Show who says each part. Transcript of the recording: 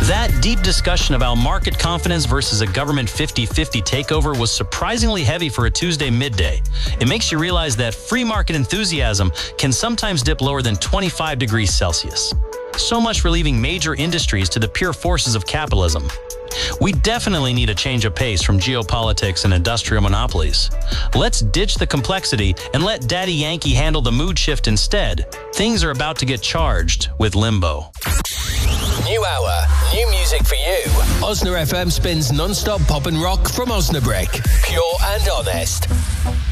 Speaker 1: That deep discussion about market confidence versus a government 50-50 takeover was surprisingly heavy for a Tuesday midday. It makes you realize that free market enthusiasm can sometimes dip lower than 25 degrees Celsius. So much for leaving major industries to the pure forces of capitalism. We definitely need a change of pace from geopolitics and industrial monopolies. Let's ditch the complexity and let Daddy Yankee handle the mood shift instead. Things are about to get charged with limbo.
Speaker 2: New hour, new music for you. Osna FM spins non-stop pop and rock from Osnabrück. Pure and honest.